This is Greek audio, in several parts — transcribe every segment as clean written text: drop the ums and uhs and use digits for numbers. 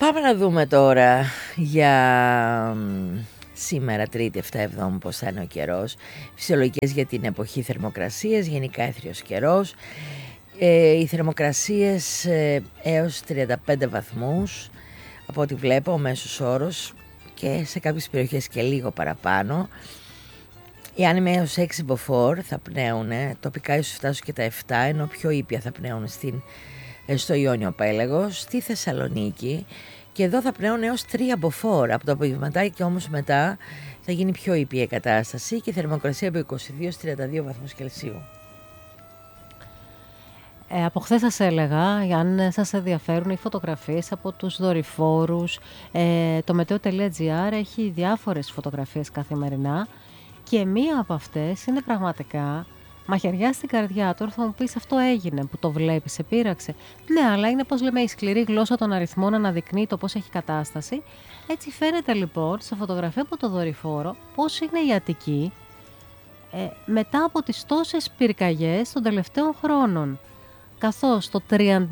Πάμε να δούμε τώρα για σήμερα, Τρίτη, 7 Εβδόμου, πώς θα είναι ο καιρός. Φυσιολογικές για την εποχή θερμοκρασίες, γενικά έθριος καιρός. Οι θερμοκρασίες έως 35 βαθμούς, από ό,τι βλέπω, ο μέσος όρος, και σε κάποιες περιοχές και λίγο παραπάνω. Οι άνεμοι έως 6 μποφόρ θα πνέουν, τοπικά ίσως φτάσουν και τα 7, ενώ πιο ήπια θα πνέουν στο Ιόνιο Πέλαγος, στη Θεσσαλονίκη, και εδώ θα πνέουν έως 3 μποφόρ. Από το απογευματάκι όμως μετά θα γίνει πιο ήπια η κατάσταση και θερμοκρασία από 22-32 βαθμούς Κελσίου. Από χθες σας έλεγα, αν σας ενδιαφέρουν οι φωτογραφίες από τους δορυφόρους, το meteo.gr έχει διάφορες φωτογραφίες καθημερινά και μία από αυτές είναι πραγματικά μαχαιριά στην καρδιά. Τώρα θα μου πεις, αυτό έγινε που το βλέπεις, σε πείραξε. Ναι, αλλά είναι, πώς λέμε, η σκληρή γλώσσα των αριθμών αναδεικνύει το πώς έχει κατάσταση. Έτσι φαίνεται λοιπόν σε φωτογραφία από το δορυφόρο πώς είναι η Αττική μετά από τις τόσες πυρκαγιές των τελευταίων χρόνων. Καθώς το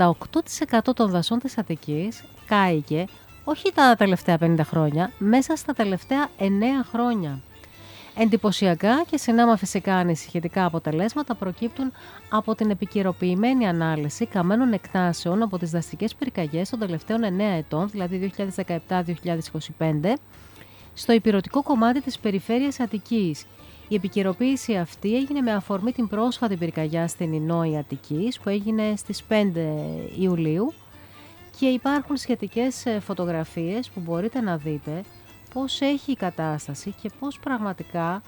38% των δασών της Αττικής κάηκε όχι τα τελευταία 50 χρόνια, μέσα στα τελευταία 9 χρόνια. Εντυπωσιακά και συνάμα φυσικά ανησυχητικά αποτελέσματα προκύπτουν από την επικαιροποιημένη ανάλυση καμένων εκτάσεων από τις δασικές πυρκαγιές των τελευταίων 9 ετών, δηλαδή 2017-2025, στο ηπειρωτικό κομμάτι της περιφέρειας Αττικής. Η επικαιροποίηση αυτή έγινε με αφορμή την πρόσφατη πυρκαγιά στην Ινόη Αττικής που έγινε στις 5 Ιουλίου και υπάρχουν σχετικές φωτογραφίες που μπορείτε να δείτε πώς έχει η κατάσταση και πώς πραγματικά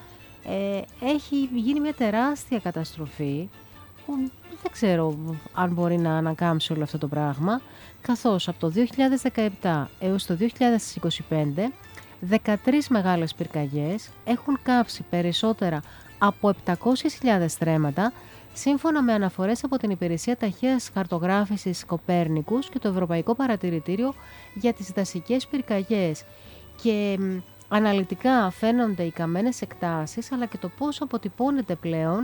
έχει γίνει μια τεράστια καταστροφή που δεν ξέρω αν μπορεί να ανακάμψει όλο αυτό το πράγμα, καθώς από το 2017 έως το 2025 13 μεγάλες πυρκαγιές έχουν κάψει περισσότερα από 700.000 στρέμματα, σύμφωνα με αναφορές από την Υπηρεσία Ταχείας Χαρτογράφησης Κοπέρνικους και το Ευρωπαϊκό Παρατηρητήριο για τις Δασικές Πυρκαγιές. Και αναλυτικά φαίνονται οι καμένες εκτάσεις, αλλά και το πώς αποτυπώνεται πλέον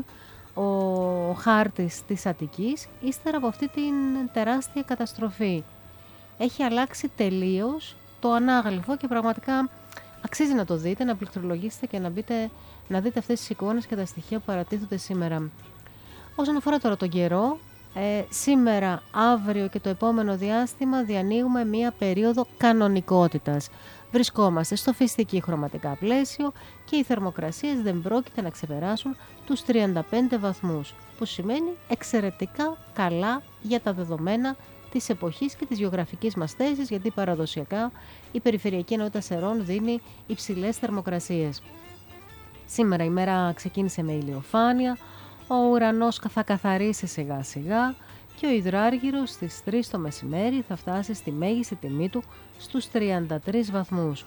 ο χάρτης της Αττικής ύστερα από αυτή την τεράστια καταστροφή. Έχει αλλάξει τελείως το ανάγλυφο και πραγματικά αξίζει να το δείτε, να πληκτρολογήσετε και να δείτε αυτές τις εικόνες και τα στοιχεία που παρατίθονται σήμερα. Όσον αφορά τώρα τον καιρό, σήμερα, αύριο και το επόμενο διάστημα διανοίγουμε μία περίοδο κανονικότητας. Βρισκόμαστε στο φυστική χρωματικά πλαίσιο και οι θερμοκρασίες δεν πρόκειται να ξεπεράσουν τους 35 βαθμούς, που σημαίνει εξαιρετικά καλά για τα δεδομένα της εποχής και της γεωγραφικής μας θέσης, γιατί παραδοσιακά η περιφερειακή ενότητα Σερών δίνει υψηλές θερμοκρασίες. Σήμερα η μέρα ξεκίνησε με ηλιοφάνεια, ο ουρανός θα καθαρίσει σιγά σιγά και ο υδράργυρος στις 3 το μεσημέρι θα φτάσει στη μέγιστη τιμή του στους 33 βαθμούς.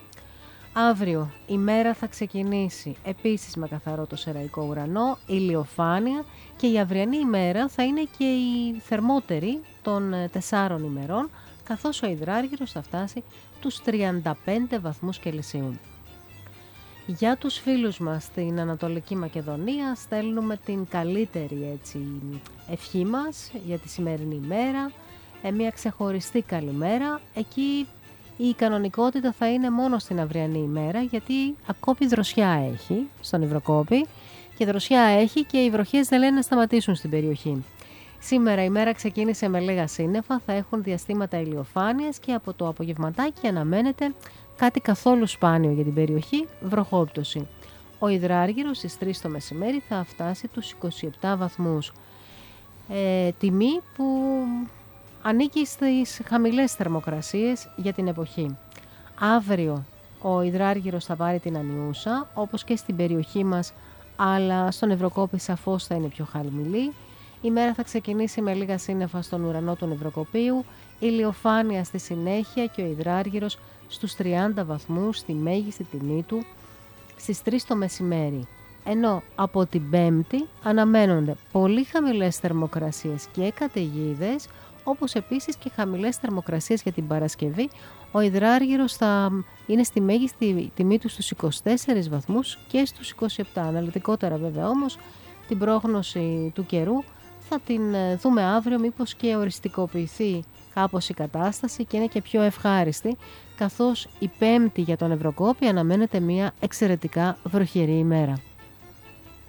Αύριο η μέρα θα ξεκινήσει επίσης με καθαρό το σεραϊκό ουρανό, ηλιοφάνεια, και η αυριανή ημέρα θα είναι και η θερμότερη των 4 ημερών, καθώς ο υδράργυρος θα φτάσει τους 35 βαθμούς Κελσίου. Για τους φίλους μας στην Ανατολική Μακεδονία στέλνουμε την καλύτερη ευχή μας για τη σημερινή ημέρα, μια ξεχωριστή καλημέρα. Εκεί η κανονικότητα θα είναι μόνο στην αυριανή ημέρα, γιατί ακόμη δροσιά έχει στον Ευρωκόπη και δροσιά έχει και οι βροχές δεν λένε να σταματήσουν στην περιοχή. Σήμερα η μέρα ξεκίνησε με λίγα σύννεφα, θα έχουν διαστήματα ηλιοφάνειας και από το απογευματάκι αναμένεται κάτι καθόλου σπάνιο για την περιοχή, βροχόπτωση. Ο υδράργυρος στις 3 το μεσημέρι θα φτάσει τους 27 βαθμούς. Τιμή που ανήκει στις χαμηλές θερμοκρασίες για την εποχή. Αύριο ο υδράργυρος θα πάρει την ανιούσα, όπως και στην περιοχή μας, αλλά στον Ευρωκόπη σαφώς θα είναι πιο χαμηλή. Η μέρα θα ξεκινήσει με λίγα σύννεφα στον ουρανό του Ευρωκοπίου, ηλιοφάνεια στη συνέχεια και ο υδράργυρος στους 30 βαθμούς στη μέγιστη τιμή του στις 3 το μεσημέρι. Ενώ από την Πέμπτη αναμένονται πολύ χαμηλές θερμοκρασίες και καταιγίδες, όπως επίσης και χαμηλές θερμοκρασίες για την Παρασκευή. Ο υδράργυρος θα είναι στη μέγιστη τιμή του στους 24 βαθμούς και στους 27. Αναλυτικότερα βέβαια όμως την πρόγνωση του καιρού θα την δούμε αύριο, μήπως και οριστικοποιηθεί κάπως η κατάσταση και είναι και πιο ευχάριστη, καθώς η Πέμπτη για τον Ευρωκόπη αναμένεται μια εξαιρετικά βροχερή ημέρα.